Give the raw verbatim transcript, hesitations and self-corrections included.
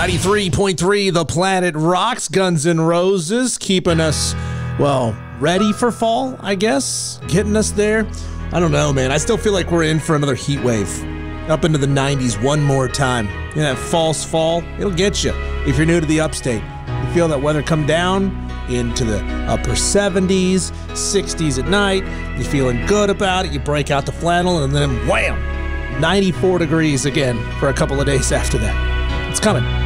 ninety-three point three The Planet Rocks, Guns N' Roses, keeping us, well, ready for fall, I guess, getting us there. I don't know, man. I still feel like we're in for another heat wave. Up into the nineties one more time. You know, that false fall, it'll get you. If you're new to the upstate, you feel that weather come down into the upper seventies, sixties at night. You're feeling good about it. You break out the flannel, and then wham, ninety-four degrees again for a couple of days after that. It's coming.